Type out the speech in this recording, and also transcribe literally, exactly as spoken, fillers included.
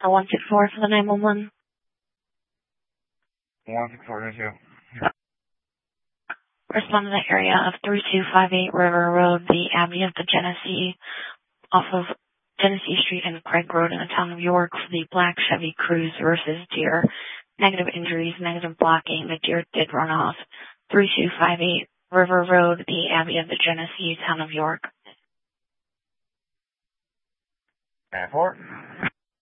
or one six four for the nine one one. one six four, thank you. Respond to the area of three two five eight River Road, the Abbey of the Genesee, off of Genesee Street and Craig Road in the town of York for the black Chevy Cruze versus Deer. Negative injuries, negative blocking. The Deer did run off. three two five eight River Road, the Abbey of the Genesee, town of York. And four.